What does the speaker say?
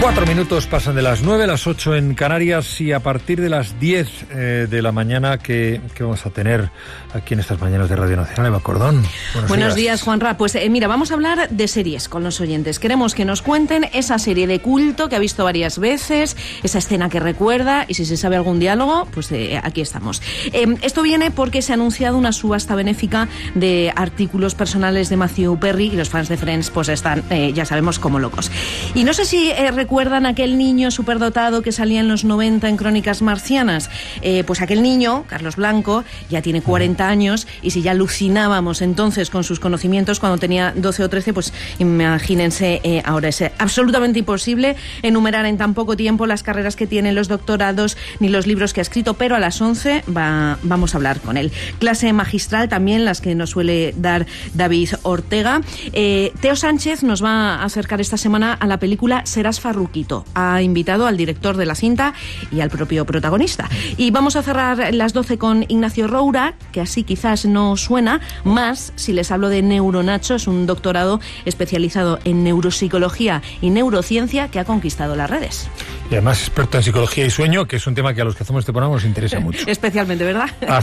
4 minutos pasan de las 9, las 8 en Canarias, y a partir de las 10 de la mañana que vamos a tener aquí en estas mañanas de Radio Nacional. Eva Cordón. Buenos días, Juanra. Pues mira, vamos a hablar de series con los oyentes. Queremos que nos cuenten esa serie de culto que ha visto varias veces, esa escena que recuerda, y si se sabe algún diálogo, pues aquí estamos. Esto viene porque se ha anunciado una subasta benéfica de artículos personales de Matthew Perry, y los fans de Friends pues están, ya sabemos, como locos. Y no sé si recuerdan aquel niño superdotado que salía en los 90 en Crónicas Marcianas. Pues aquel niño, Carlos Blanco, ya tiene 40 años, y si ya alucinábamos entonces con sus conocimientos cuando tenía 12 o 13, pues imagínense ahora. Es absolutamente imposible enumerar en tan poco tiempo las carreras que tiene, los doctorados ni los libros que ha escrito, pero a las 11 vamos a hablar con él. Clase magistral también, las que nos suele dar David Ortega. Teo Sánchez nos va a acercar esta semana a la película Serás Farruquito. Ha invitado al director de la cinta y al propio protagonista. Y vamos a cerrar las 12 con Ignacio Roura, que así quizás no suena, más si les hablo de Neuronacho. Es un doctorado especializado en neuropsicología y neurociencia que ha conquistado las redes. Y además experto en psicología y sueño, que es un tema que a los que hacemos este programa nos interesa mucho. Especialmente, ¿verdad?